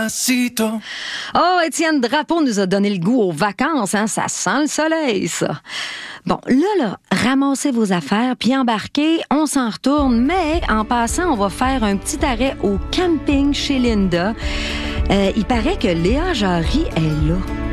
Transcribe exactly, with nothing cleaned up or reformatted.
Despacito. Oh, Étienne Drapeau nous a donné le goût aux vacances, hein? Ça sent le soleil, ça. Bon, là, là, ramassez vos affaires, puis embarquez, on s'en retourne, mais en passant, on va faire un petit arrêt au camping chez Linda. Euh, il paraît que Léa Jarry est là.